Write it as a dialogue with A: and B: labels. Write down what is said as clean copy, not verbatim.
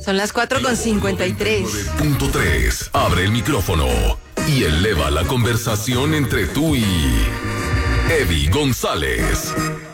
A: Son las 4:53.
B: 9.3. Abre el micrófono y eleva la conversación entre tú y Eddie González.